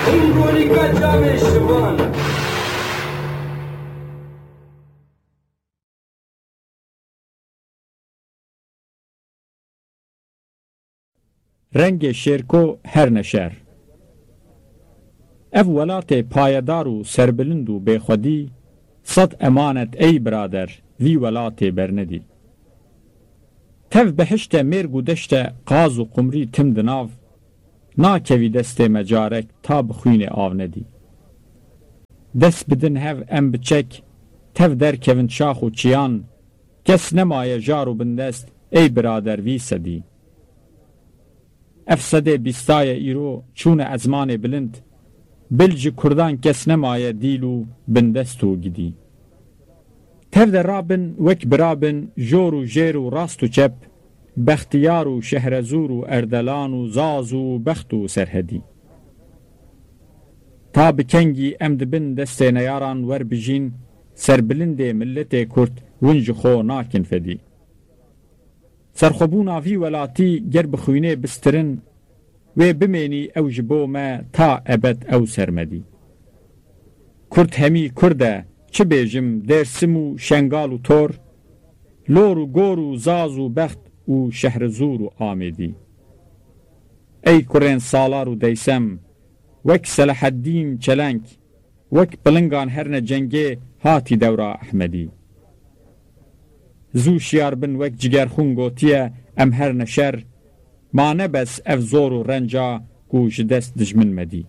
رنگ شیرکو هر نشر اف ولات پایدار و سربلند و بخودی صد امانت ای برادر وی ولات برندی تف بهشت مرگ و دشت قاز و قمری تم دناو ناکوی دست مجارک تا بخوین آو ندی دست بدن هف ام بچک تف در کون شاخ و چیان کس نمای جارو بندست ای برادر وی سدی افسده بیستای ایرو چون ازمان بلند بلج کردان کس نمای دیلو بندستو گدی تف در رابن وک برابن جور و جیر و راست و چپ بختیار و شهرزور و اردلان و زاز و بخت و سرهدی تا بکنگی امد بن دست نیاران ور بجین سربلند ملت کرد ونج خو ناکن فدی سرخبون آفی ولاتی گر بخوینه بسترن و بمینی او جبو ما تا ابد او سرمدی کرد همی کرده چه بیجم درسم و شنگال و تور لور و گور و زاز و بخت و شهرزور و آمدی ای کرین سالار و دیسم وک صلاح الدین چلنگ وک بلنگان هرن جنگه هاتی دورا احمدی زو شیار بن وک جگر خون گوتیه ام هر نشر ما نبس اف زور و رنجا گوش دست دجمن مدی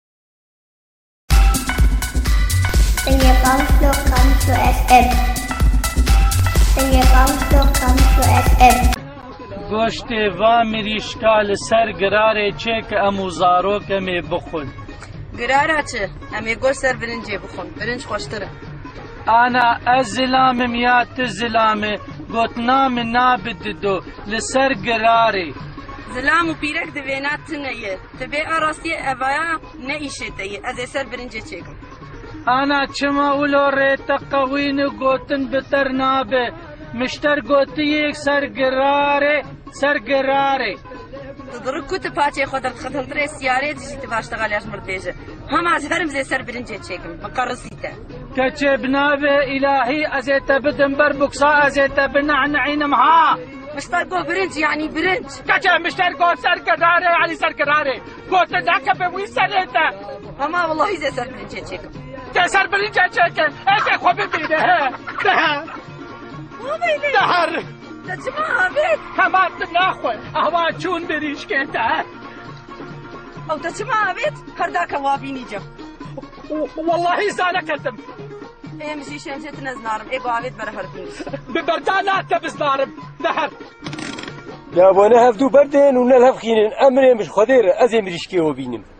گوشت و مریشکال سر گراره چه که اموزارو که می بخون گراره چه؟ امی گوشت سر برنجی بخون برنج خوشتره انا از زلام میات زلام گوتنام نابد دو لسر گراره زلام و پیرک دوینات تنیه تبه آراستی اوایا نیشه تیه از سر برنجی چکم انا چما اولو ریتا قوین گوتن بتر نابه مشتر گوتی یک سرگراره تدرک کت پاچه خودت ختم تره سیاره دیجی تباشتغالیاش مرتیجه هم از هرم زی سر برنجه چکم مقرصیته کچه بنابه الهی ازیتا بدن بر بکسا ازیتا بنعنعینم ها مشتر گو برنج یعنی برنج کچه مشتر گو سرگراره یعنی سرگراره گوت نکه به وی سریتا اما والله زی سر برنجه چکم ده سر برنجه چکم ایده خوب ببینه دهر تجمع بيت كمان ناخذ اهوا چون بريش كده او تجمع بيت هرداك وابيني جو والله زانكتم ايه مشي شمشت نزنارم ايه قاعد برهردني ببردانات تبزنارم دهر يا وانا هفدو بردين ونلهف خينن امري مش خدير ازي مريشكي وبينم